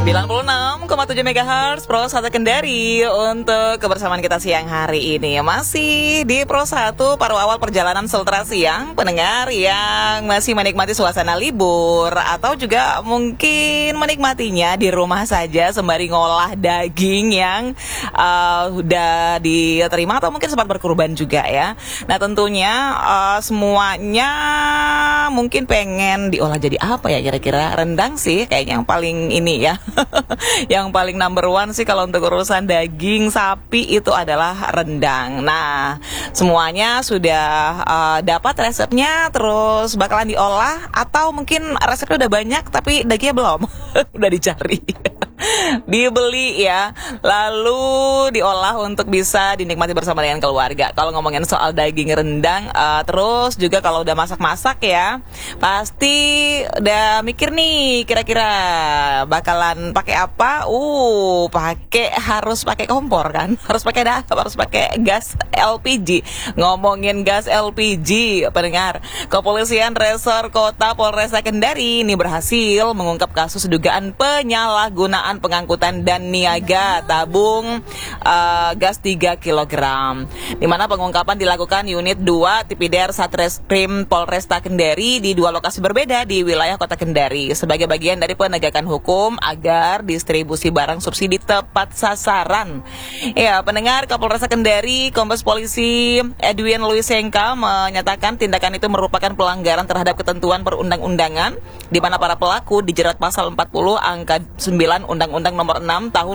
96,7 MHz Pro 1 Kendari untuk kebersamaan kita siang hari ini. Masih di Pro 1 paruh awal perjalanan Sultra siang, pendengar yang masih menikmati suasana libur atau juga mungkin menikmatinya di rumah saja sembari ngolah daging yang udah diterima atau mungkin sempat berkurban juga ya. Nah tentunya semuanya mungkin pengen diolah jadi apa ya kira-kira? Rendang sih kayaknya yang paling ini ya. Yang paling number one sih kalau untuk urusan daging sapi itu adalah rendang. Nah, semuanya sudah dapat resepnya, terus bakalan diolah atau mungkin resepnya udah banyak tapi dagingnya belum, udah dicari. Dibeli ya, lalu diolah untuk bisa dinikmati bersama dengan keluarga. Kalau ngomongin soal daging rendang, terus juga kalau udah masak-masak ya, pasti udah mikir nih kira-kira bakalan pakai apa? Harus pakai kompor kan, harus pakai gas LPG. Ngomongin gas LPG, pendengar, Kepolisian Resor Kota Polresta Kendari ini berhasil mengungkap kasus dugaan penyalahgunaan pengangkutan dan niaga tabung gas 3 kg. Di mana pengungkapan dilakukan unit 2 Tipidar Satreskrim Polresta Kendari di 2 lokasi berbeda di wilayah Kota Kendari sebagai bagian dari penegakan hukum agar distribusi barang subsidi tepat sasaran. Ya, pendengar, Kapolresta Kendari Kombes Polisi Edwin Luisenka menyatakan tindakan itu merupakan pelanggaran terhadap ketentuan perundang-undangan di mana para pelaku dijerat pasal 40 angka 9 Undang-Undang Nomor 6 Tahun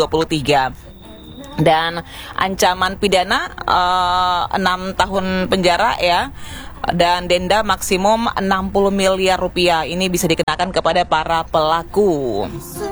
2023 dan ancaman pidana 6 tahun penjara ya, dan denda maksimum 60 miliar rupiah. Ini bisa dikenakan kepada para pelaku.